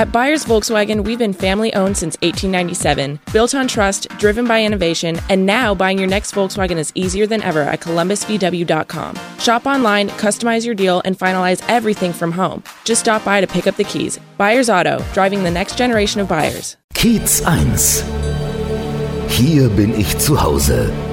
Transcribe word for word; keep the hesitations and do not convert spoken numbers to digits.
At Buyers Volkswagen, we've been family-owned since eighteen ninety-seven, built on trust, driven by innovation, and now buying your next Volkswagen is easier than ever at columbus v w dot com. Shop online, customize your deal, and finalize everything from home. Just stop by to pick up the keys. Buyers Auto, driving the next generation of buyers. Kiez eins. Hier bin ich zu Hause.